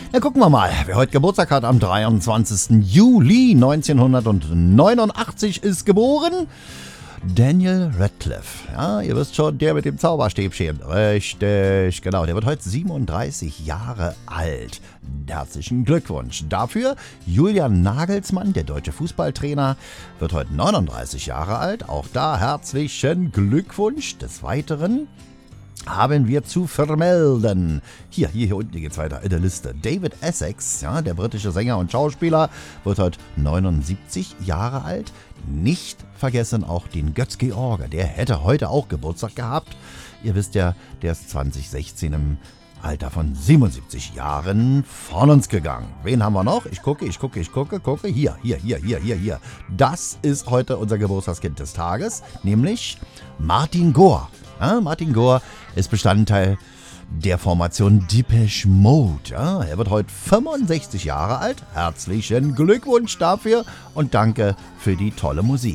Ja, gucken wir mal, wer heute Geburtstag hat. Am 23. Juli 1989 ist geboren Daniel Radcliffe. Ja, ihr wisst schon, der mit dem Zauberstäbchen. Richtig, genau. Der wird heute 37 Jahre alt. Herzlichen Glückwunsch dafür. Julian Nagelsmann, der deutsche Fußballtrainer, wird heute 39 Jahre alt. Auch da herzlichen Glückwunsch. Des Weiteren haben wir zu vermelden. Hier unten geht's weiter in der Liste. David Essex, ja, der britische Sänger und Schauspieler, wird heute 79 Jahre alt. Nicht vergessen auch den Götz George, der hätte heute auch Geburtstag gehabt. Ihr wisst ja, der ist 2016 im Alter von 77 Jahren von uns gegangen. Wen haben wir noch? Ich gucke. Hier. Das ist heute unser Geburtstagskind des Tages, nämlich Martin Gore. Ja, Martin Gore ist Bestandteil der Formation Depeche Mode. Ja, er wird heute 65 Jahre alt. Herzlichen Glückwunsch dafür und danke für die tolle Musik.